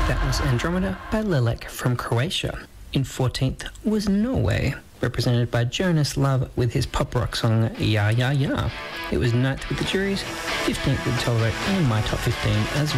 That was Andromeda by Lelek from Croatia. In 14th was Norway, represented by Jonas Love with his pop rock song Ya Ya Ya. It was 9th with the juries, 15th with Tolerate, and in my top 15 as